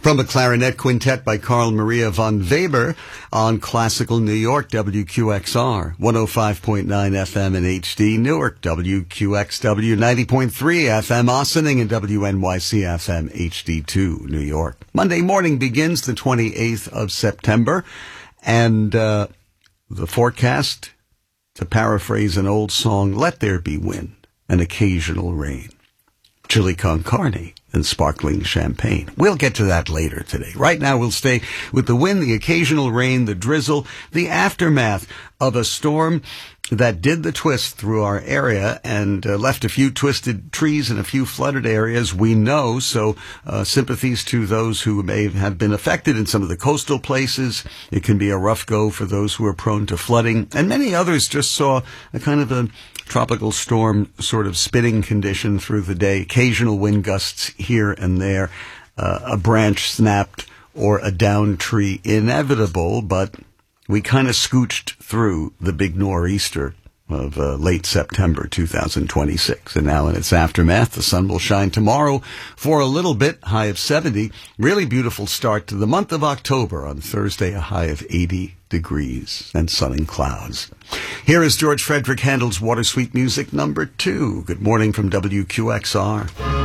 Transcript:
From a clarinet quintet by Carl Maria von Weber on Classical New York, WQXR, 105.9 FM in HD, Newark, WQXW, 90.3 FM, Ossining, and WNYC FM HD2, New York. Monday morning begins the 28th of September, and the forecast, to paraphrase an old song, let there be wind and occasional rain, chili con carne, and sparkling champagne. We'll get to that later today. Right now, we'll stay with the wind, the occasional rain, the drizzle, the aftermath of a storm that did the twist through our area and left a few twisted trees and a few flooded areas, we know. So sympathies to those who may have been affected in some of the coastal places. It can be a rough go for those who are prone to flooding. And many others just saw a kind of a tropical storm sort of spitting condition through the day, occasional wind gusts here and there, a branch snapped or a downed tree, inevitable, but we kind of scooched through the big nor'easter of late September 2026. And now in its aftermath, the sun will shine tomorrow for a little bit, high of 70. Really beautiful start to the month of October. On Thursday, a high of 80 degrees and sun and clouds. Here is George Frederick Handel's Water Sweet Music number 2. Good morning from WQXR.